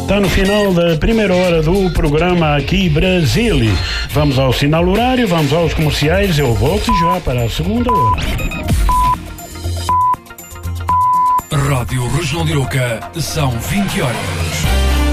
Está no final da primeira hora do programa aqui Brasil. Vamos ao sinal horário, vamos aos comerciais. Eu volto já para a segunda hora. Rádio Regional de Aroca, são 20 horas.